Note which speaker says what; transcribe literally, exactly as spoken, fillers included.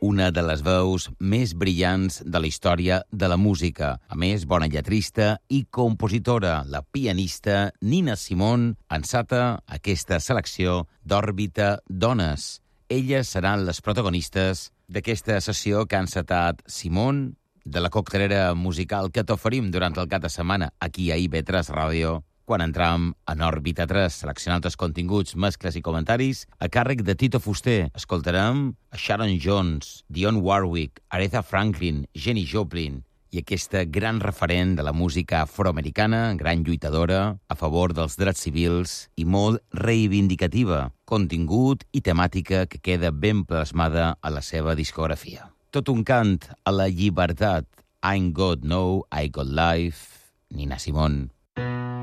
Speaker 1: una de les veus més brillants de la història de la música. A més, bona lletrista i compositora, la pianista Nina Simone ensata aquesta selecció d'Òrbita Dones. Elles seran les protagonistes d'aquesta sessió que ha encetat Simone, de la coctelera musical que t'oferim durant el cap de setmana aquí a I V tres Ràdio, quan entram en Òrbita tres, seleccionant els continguts, mescles i comentaris a càrrec de Tito Fuster. Escoltarem a Sharon Jones, Dionne Warwick, Aretha Franklin, Jenny Joplin i aquesta gran referent de la música afroamericana, gran lluitadora a favor dels drets civils i molt reivindicativa, contingut i temàtica que queda ben plasmada a la seva discografia. Tot un cant a la llibertat. I'm God, no, I Got Life, Nina Simone.